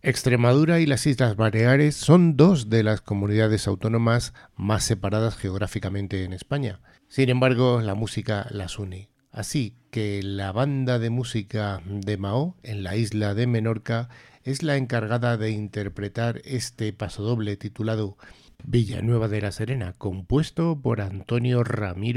Extremadura y las Islas Baleares son dos de las comunidades autónomas más separadas geográficamente en España. Sin embargo, la música las une. Así que la banda de música de Mahó, en la isla de Menorca, es la encargada de interpretar este pasodoble titulado Villanueva de la Serena, compuesto por Antonio Ramiro